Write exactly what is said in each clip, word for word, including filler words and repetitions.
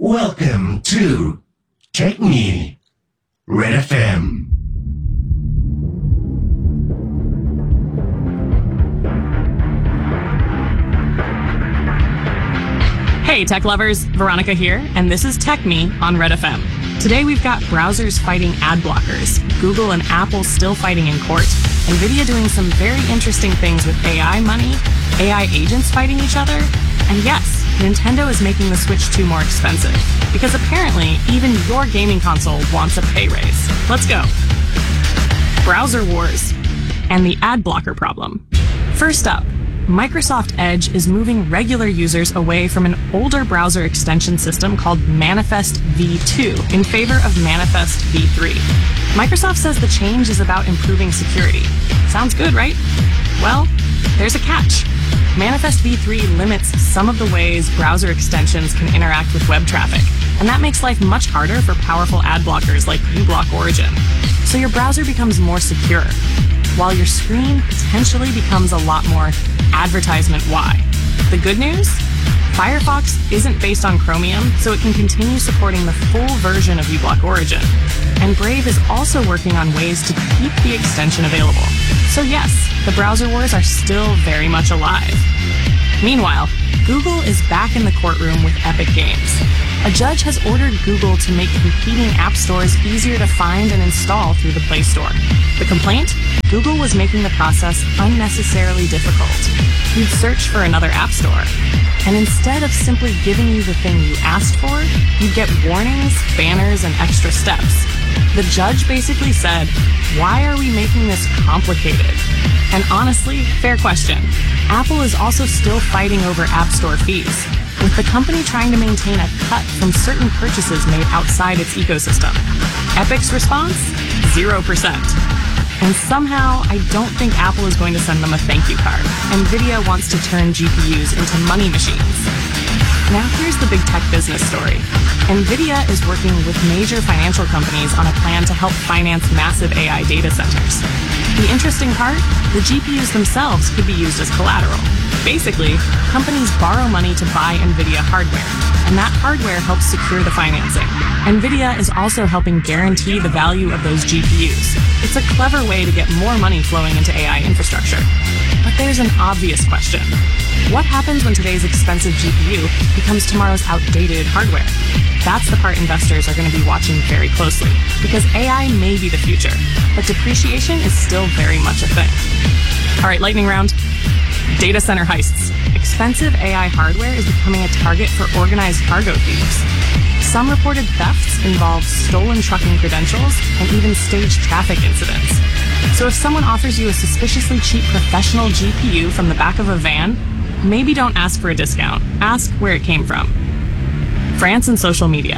Welcome to Tech Me, Red F M. Hey tech lovers, Veronica here, and this is Tech Me on Red F M. Today we've got browsers fighting ad blockers, Google and Apple still fighting in court, NVIDIA doing some very interesting things with A I money, A I agents fighting each other, and yes, Nintendo is making the Switch two more expensive, because apparently even your gaming console wants a pay raise. Let's go. Browser wars and the ad blocker problem. First up, Microsoft Edge is moving regular users away from an older browser extension system called Manifest v two in favor of Manifest v three. Microsoft says the change is about improving security. Sounds good, right? Well, there's a catch. Manifest v three limits some of the ways browser extensions can interact with web traffic, and that makes life much harder for powerful ad blockers like uBlock Origin. So your browser becomes more secure, while your screen potentially becomes a lot more advertisement-y. The good news? Firefox isn't based on Chromium, so it can continue supporting the full version of uBlock Origin. And Brave is also working on ways to keep the extension available. So yes, the browser wars are still very much alive. Meanwhile, Google is back in the courtroom with Epic Games. A judge has ordered Google to make competing app stores easier to find and install through the Play Store. The complaint? Google was making the process unnecessarily difficult. You'd search for another app store, and instead of simply giving you the thing you asked for, you'd get warnings, banners, and extra steps. The judge basically said, why are we making this complicated? And honestly, fair question. Apple is also still fighting over App Store fees, with the company trying to maintain a cut from certain purchases made outside its ecosystem. Epic's response? Zero percent. And somehow, I don't think Apple is going to send them a thank you card. NVIDIA wants to turn G P Us into money machines. Now here's the big tech business story. NVIDIA is working with major financial companies on a plan to help finance massive A I data centers. The interesting part? The G P Us themselves could be used as collateral. Basically, companies borrow money to buy NVIDIA hardware, and that hardware helps secure the financing. NVIDIA is also helping guarantee the value of those G P Us. It's a clever way to get more money flowing into A I infrastructure. But there's an obvious question. What happens when today's expensive G P U becomes tomorrow's outdated hardware? That's the part investors are going to be watching very closely, because A I may be the future, but depreciation is still very much a thing. All right, lightning round. Data center heists. Expensive A I hardware is becoming a target for organized cargo thieves. Some reported thefts involve stolen trucking credentials and even staged traffic incidents. So if someone offers you a suspiciously cheap professional G P U from the back of a van, maybe don't ask for a discount. Ask where it came from. France and social media.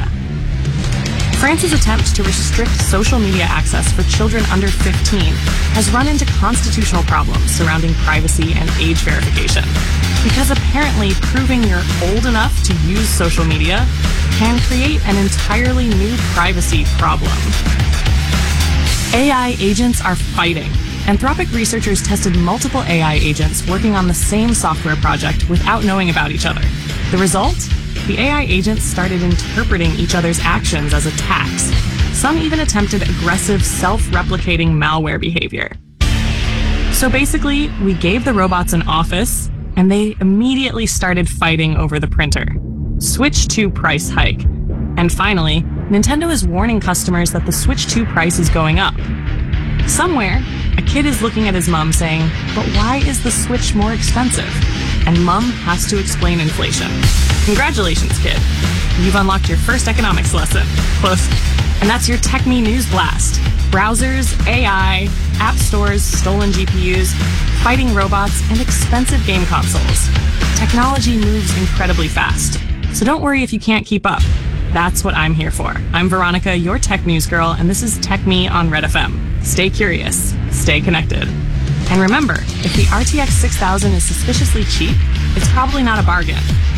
France's attempt to restrict social media access for children under fifteen has run into constitutional problems surrounding privacy and age verification. Because apparently proving you're old enough to use social media can create an entirely new privacy problem. A I agents are fighting. Anthropic researchers tested multiple A I agents working on the same software project without knowing about each other. The result? The A I agents started interpreting each other's actions as attacks. Some even attempted aggressive, self-replicating malware behavior. So basically, we gave the robots an office, and they immediately started fighting over the printer. Switch two price hike. And finally, Nintendo is warning customers that the Switch two price is going up. Somewhere, a kid is looking at his mom saying, but why is the Switch more expensive? And mom has to explain inflation. Congratulations, kid. You've unlocked your first economics lesson. Close. And that's your Tech Me News Blast. Browsers, A I, app stores, stolen G P Us, fighting robots, and expensive game consoles. Technology moves incredibly fast. So don't worry if you can't keep up. That's what I'm here for. I'm Veronica, your tech news girl, and this is Tech Me on Red F M. Stay curious, stay connected. And remember, if the R T X six thousand is suspiciously cheap, it's probably not a bargain.